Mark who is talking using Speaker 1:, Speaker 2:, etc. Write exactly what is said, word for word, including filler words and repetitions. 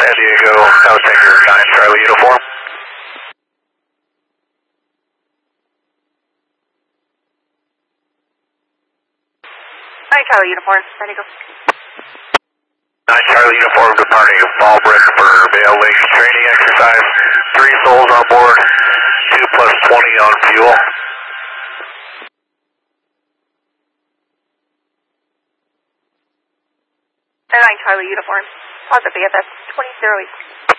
Speaker 1: San Diego, South Tiger nine Charlie uniform.
Speaker 2: nine Charlie uniform, San Diego.
Speaker 1: nine Charlie uniform departing Fallbrook for Vail Lake training exercise. Three souls on board, two plus twenty on fuel.
Speaker 2: nine Charlie uniform, positive V F S twenty zero eight.